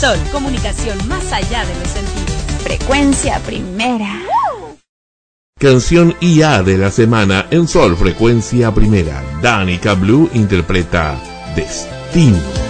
Sol, comunicación más allá de los sentidos. Frecuencia Primera. Canción IA de la semana en Sol Frecuencia Primera. Danica Blue interpreta Destino.